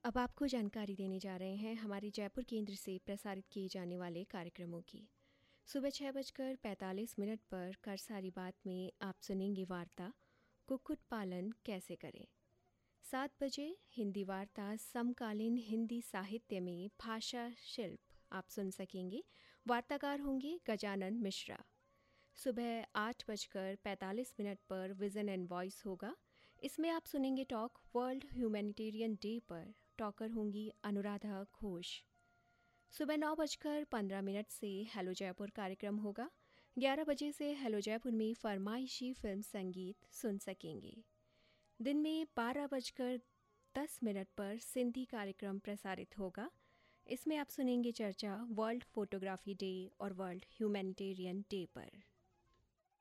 अब आपको जानकारी देने जा रहे हैं हमारे जयपुर केंद्र से प्रसारित किए जाने वाले कार्यक्रमों की। सुबह 6:45 पर कर सारी बात में आप सुनेंगे वार्ता कुक्कुट पालन कैसे करें। 7 बजे हिंदी वार्ता समकालीन हिंदी साहित्य में भाषा शिल्प आप सुन सकेंगे। वार्ताकार होंगे गजानन मिश्रा। सुबह 8:45 पर विजन एंड वॉइस होगा। इसमें आप सुनेंगे टॉक वर्ल्ड ह्यूमैनिटेरियन डे पर। टॉकर होंगी अनुराधा घोष। सुबह 9:15 से हेलो जयपुर कार्यक्रम होगा। 11 बजे से हेलो जयपुर में फरमाइशी फिल्म संगीत सुन सकेंगे। दिन में 12:10 पर सिंधी कार्यक्रम प्रसारित होगा। इसमें आप सुनेंगे चर्चा वर्ल्ड फोटोग्राफी डे और वर्ल्ड ह्यूमैनिटेरियन डे पर।